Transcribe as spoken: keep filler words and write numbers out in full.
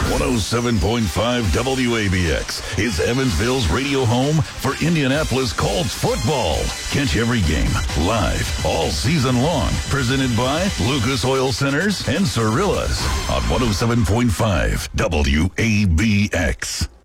one oh seven point five W A B X is Evansville's radio home for Indianapolis Colts football. Catch every game live all season long. Presented by Lucas Oil Centers and Cirillas on one oh seven point five W A B X.